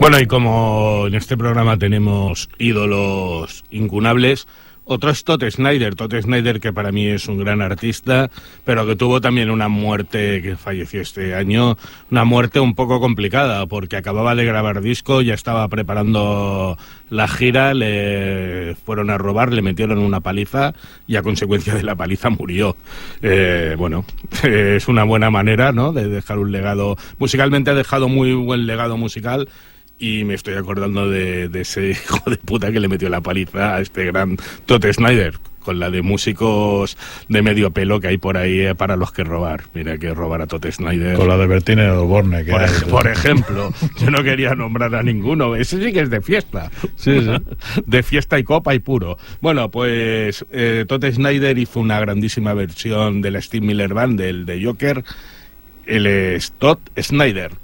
Bueno, y como en este programa tenemos ídolos incunables, otro es Todd Snider. Todd Snider, que para mí es un gran artista, pero que tuvo también una muerte, que falleció este año, una muerte un poco complicada, porque acababa de grabar disco, ya estaba preparando la gira, le fueron a robar, le metieron una paliza y a consecuencia de la paliza murió. Bueno, es una buena manera, ¿no?, de dejar un legado. Musicalmente ha dejado muy buen legado musical. Y me estoy acordando de ese hijo de puta que le metió la paliza a este gran Todd Snider, con la de músicos de medio pelo que hay por ahí para los que robar. Mira que robar a Todd Snider. Con la de Bertine Osborne. Por ejemplo, yo no quería nombrar a ninguno. Ese sí que es de fiesta. Sí. De fiesta y copa y puro. Bueno, pues Todd Snider hizo una grandísima versión de la Steve Miller Band, del de Joker. Él es Todd Snider.